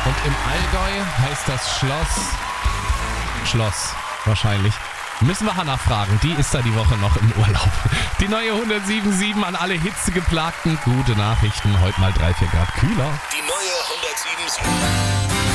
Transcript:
Und im Allgäu heißt das Schloss wahrscheinlich. Müssen wir Hannah fragen, die ist da die Woche noch im Urlaub. Die neue 107.7 an alle Hitzegeplagten. Gute Nachrichten, heute mal 3-4 Grad kühler. Die neue 107.7